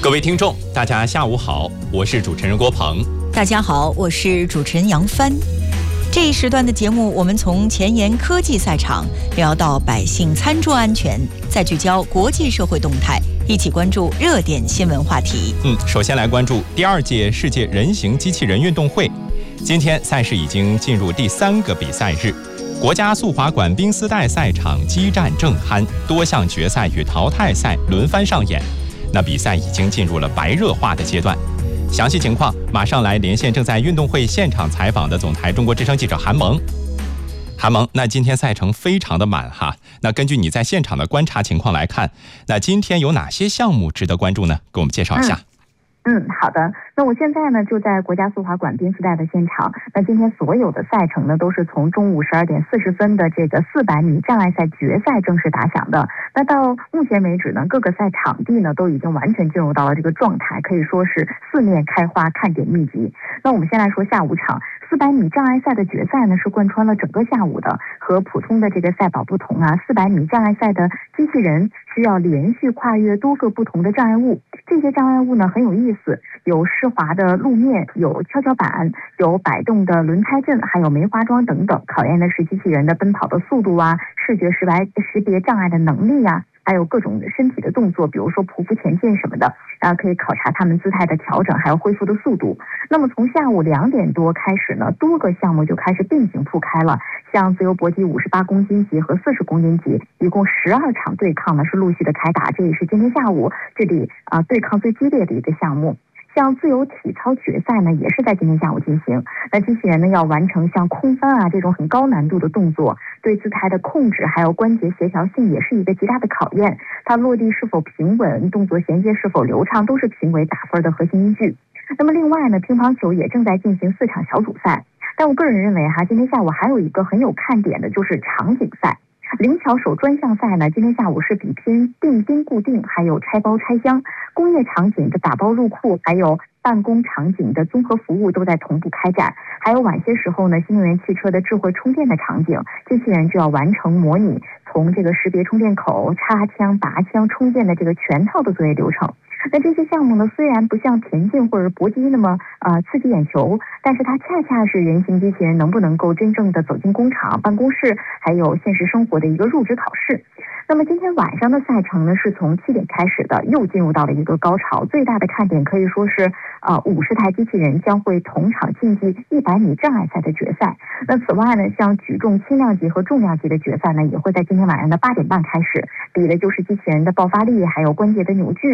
各位听众，大家下午好，我是主持人郭鹏。 大家好，我是主持人杨帆。这一时段的节目，我们从前沿科技赛场聊到百姓餐桌安全，再聚焦国际社会动态，一起关注热点新闻话题。 首先来关注第2届世界人形机器人运动会。今天赛事已经进入第3个比赛日，国家速滑馆冰丝带赛场激战正酣，多项决赛与淘汰赛轮番上演。那比赛已经进入了白热化的阶段。详细情况马上来连线正在运动会现场采访的总台中国之声记者韩萌。韩萌，那今天赛程非常的满哈，那根据你在现场的观察情况来看，那今天有哪些项目值得关注呢？给我们介绍一下。 好的。那我现在呢就在国家速滑馆冰丝带的现场。那今天所有的赛程呢都是从中午12点40分的这个400米障碍赛决赛正式打响的。那到目前为止呢，各个赛场地呢都已经完全进入到了这个状态，可以说是四面开花，看点密集。那我们先来说下午场400米障碍赛的决赛呢，是贯穿了整个下午的。和普通的这个赛跑不同啊，400米障碍赛的机器人需要连续跨越多个不同的障碍物。这些障碍物呢很有意思，有湿滑的路面，有跷跷板，有摆动的轮胎阵，还有梅花桩等等，考验的是机器人的奔跑的速度啊，视觉识别障碍的能力啊，还有各种身体的动作，比如说匍匐前进什么的，可以考察他们姿态的调整，还有恢复的速度。那么从下午2点多开始呢，多个项目就开始并行铺开了。像自由搏击58公斤级和40公斤级，一共12场对抗呢是陆续的开打，这也是今天下午这里对抗最激烈的一个项目。像自由体操决赛呢，也是在今天下午进行。那机器人呢要完成像空翻这种很高难度的动作，对姿态的控制还有关节协调性也是一个极大的考验。它落地是否平稳，动作衔接是否流畅，都是评委打分的核心依据。那么另外呢，乒乓球也正在进行4场小组赛。但我个人认为今天下午还有一个很有看点的，就是场景赛。灵巧手专项赛呢，今天下午是比拼定钉固定，还有拆包拆箱，工业场景的打包入库，还有办公场景的综合服务都在同步开展。还有晚些时候呢，新能源汽车的智慧充电的场景，机器人就要完成模拟从这个识别充电口、插枪、拔枪、充电的这个全套的作业流程。那这些项目呢，虽然不像田径或者搏击那么刺激眼球，但是它恰恰是人形机器人能不能够真正的走进工厂、办公室，还有现实生活的一个入职考试。那么今天晚上的赛程呢，是从7点开始的，又进入到了一个高潮。最大的看点可以说是50台机器人将会同场竞技100米障碍赛的决赛。那此外呢，像举重轻量级和重量级的决赛呢，也会在今天晚上的8点半开始，比的就是机器人的爆发力，还有关节的扭矩。